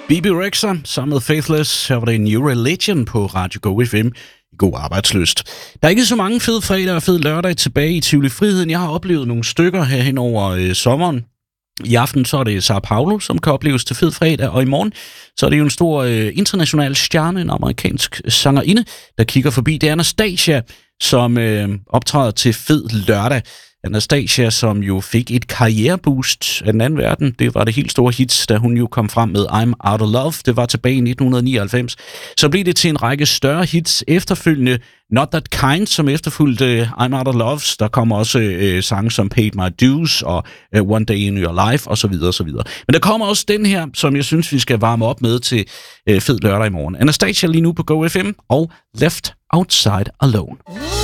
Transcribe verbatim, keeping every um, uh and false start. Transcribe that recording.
B B Rexha sammen med Faithless. Her var det New Religion på Radio Go F M. God arbejdslyst. Der er ikke så mange fede fredag og fed lørdag tilbage i Tivoli Friheden. Jeg har oplevet nogle stykker her hen over øh, sommeren. I aften så er det Sao Paulo, som kan opleves til fed fredag, og i morgen så er det jo en stor øh, international stjerne, en amerikansk sangerinde, der kigger forbi. Det er Anastasia, som øh, optræder til fed lørdag. Anastasia, som jo fik et karriereboost af den anden verden. Det var det helt store hits, da hun jo kom frem med I'm Out of Love. Det var tilbage i nitten nioghalvfems. Så blev det til en række større hits efterfølgende. Not That Kind, som efterfulgte I'm Out of Love. Der kom også øh, sange som Paid My Dues og øh, One Day in Your Life osv. osv. Men der kommer også den her, som jeg synes, vi skal varme op med til øh, fed lørdag i morgen. Anastasia lige nu på Go F M og Left Outside Alone.